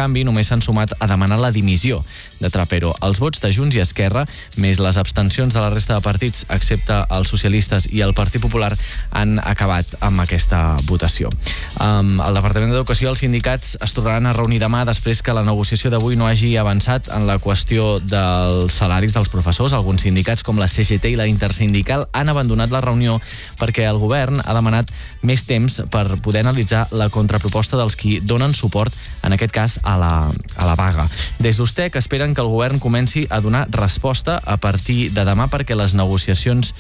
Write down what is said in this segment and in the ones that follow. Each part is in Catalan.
canvi, només s'han sumat a demanar la dimissió de Trapero. Els vots de Junts i Esquerra, més les abstencions de la resta de partits, excepte els socialistes i el Partit Popular, han acabat amb aquesta votació. El Departament d'Educació i els sindicats es tornaran a reunir demà després que la negociació d'avui no hagi avançat en la qüestió dels salaris dels professors. Alguns sindicats, com la CGT i la Intersindical, han abandonat la reunió perquè el govern ha demanat més temps per poder analitzar la contraproposta dels qui donen suport, en aquest cas, a la vaga. Des d'Ustec esperen que el govern comenci a donar resposta a partir de demà perquè les negociacions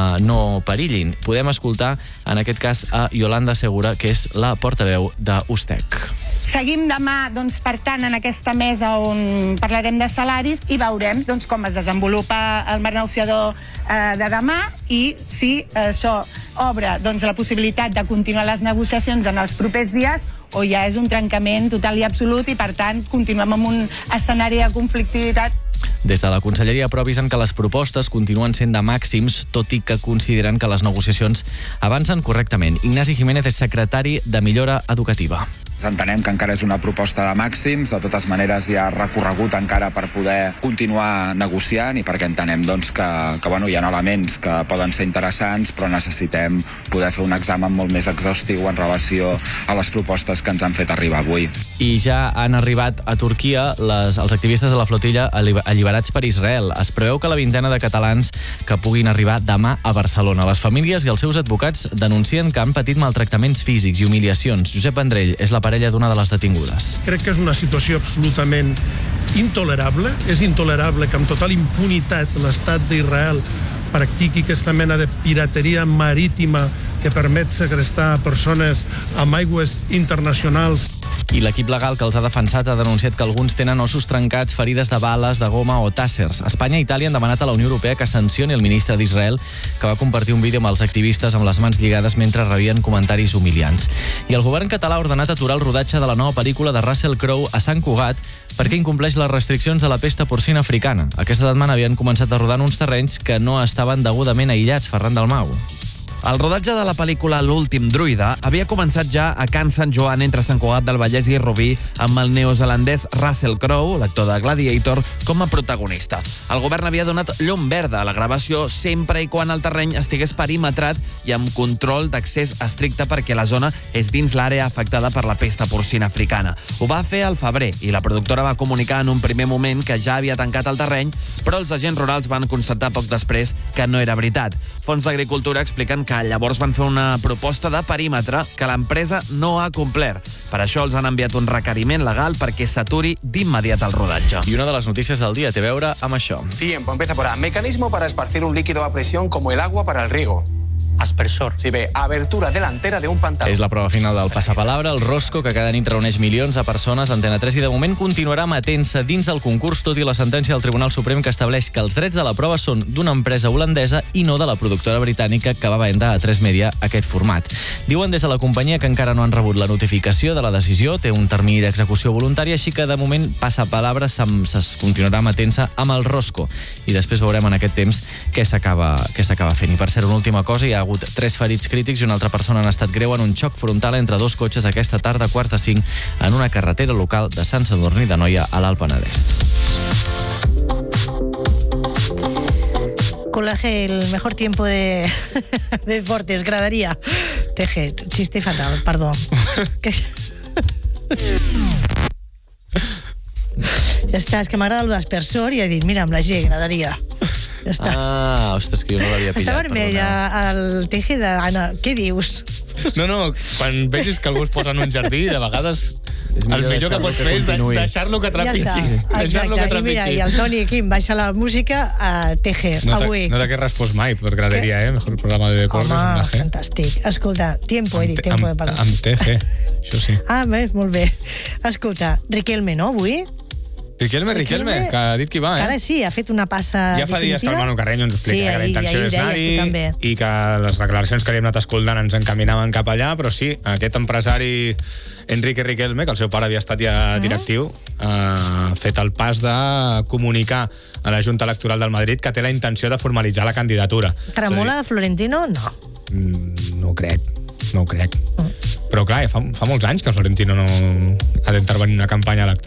no perillin. Podem escoltar, en aquest cas, a Yolanda Segura, que és la portaveu d'Ustec. Seguim demà, per tant, en aquesta mesa on parlarem de salaris i veurem com es desenvolupa el marc negociador de demà i si això obre la possibilitat de continuar les negociacions en els propers dies o ja és un trencament total i absolut i, per tant, continuem amb un escenari de conflictivitat. Des de la Conselleria però avisen que les propostes continuen sent de màxims, tot i que consideren que les negociacions avancen correctament. Ignasi Jiménez és secretari de Millora Educativa. Entenem que encara és una proposta de màxims, de totes maneres hi ha recorregut encara per poder continuar negociant i perquè entenem que hi ha elements que poden ser interessants, però necessitem poder fer un examen molt més exhaustiu en relació a les propostes que ens han fet arribar avui. I ja han arribat a Turquia els activistes de la flotilla alliberats per Israel. Es preveu que la vintena de catalans que puguin arribar demà a Barcelona. Les famílies i els seus advocats denuncien que han patit maltractaments físics i humiliacions. Josep Vendrell és la parella d'una de les detingudes. Crec que és una situació absolutament intolerable. És intolerable que amb total impunitat l'estat d'Israel practiqui aquesta mena de pirateria marítima que permet segrestar persones amb aigües internacionals. I l'equip legal que els ha defensat ha denunciat que alguns tenen ossos trencats, ferides de bales, de goma o tàssers. Espanya i Itàlia han demanat a la Unió Europea que sancioni el ministre d'Israel, que va compartir un vídeo amb els activistes amb les mans lligades mentre rebien comentaris humiliants. I el govern català ha ordenat aturar el rodatge de la nova pel·lícula de Russell Crowe a Sant Cugat perquè incompleix les restriccions de la pesta porcina africana. Aquesta setmana havien començat a rodar en uns terrenys que no estaven degudament aïllats. Ferran Dalmau. El rodatge de la pel·lícula L'últim druida havia començat ja a Can Sant Joan entre Sant Cugat del Vallès i Rubí amb el neozelandès Russell Crowe, l'actor de Gladiator, com a protagonista. El govern havia donat llum verda a la gravació sempre i quan el terreny estigués perimetrat i amb control d'accés estricte perquè la zona és dins l'àrea afectada per la pesta porcina africana. Ho va fer al febrer i la productora va comunicar en un primer moment que ja havia tancat el terreny, però els agents rurals van constatar poc després que no era veritat. Fons d'Agricultura expliquen que llavors van fer una proposta de perímetre que l'empresa no ha complert. Per això els han enviat un requeriment legal perquè s'aturi d'immediat el rodatge. I una de les notícies del dia té a veure amb això. Tiempo, empieza por A. Mecanismo para esparcir un líquido a presión como el agua para el riego. Aspersor. Sí, bé, abertura delantera de un pantaló. És la prova final del Passapalabra, el Rosco, que cada nit reuneix milions de persones a Antena 3 i de moment continuarà matent-se dins del concurs, tot i la sentència del Tribunal Suprem que estableix que els drets de la prova són d'una empresa holandesa i no de la productora britànica que va vendre a 3 Media aquest format. Diuen des de la companyia que encara no han rebut la notificació de la decisió, té un termini d'execució voluntària, així que de moment Passapalabra continuarà matent-se amb el Rosco i després veurem en aquest temps què s'acaba fent. I per ser una última cosa, hi ha hagut 3 ferits crítics i una altra persona en estat greu en un xoc frontal entre 2 cotxes aquesta tarda a 4:45 en una carretera local de Sant Sadurní d'Anoia a l'Alt Penedès. Collaje, el mejor tiempo de deportes, gradería. Teje, chiste fatal, perdó. Ja està, és que m'agrada el d'aspersor i he dit, mira, amb la G, graderia. Ja està. Ah, ostres, que jo no l'havia pillat. Està vermell, el teje d'Anna. Què dius? No, quan vegis que algú es posa en un jardí, de vegades el millor que pots fer és deixar-lo que trepitgi. Exacte, i mira, i el Toni aquí em baixa la música a teje, avui. No t'hagués respost mai per graderia, Mejor programa de deportes amb la G. Fantàstic. Escolta, tiempo, he dit, tiempo de parlar. Amb TG, això sí. Ah, bé, molt bé. Escolta, Riquelme, no, avui? Riquelme, que ha dit que hi va, Ara sí, ha fet una passa ja fa dies que el Manu Carreño ens explica que la intenció és anar-hi i que les declaracions que li hem anat escoltant ens encaminaven cap allà, però sí, aquest empresari Enrique Riquelme, que el seu pare havia estat ja directiu, ha fet el pas de comunicar a la Junta Electoral del Madrid que té la intenció de formalitzar la candidatura. Tremola Florentino? No. No ho crec. Però clar, fa molts anys que Florentino no ha d'intervenir en una campanya electoral.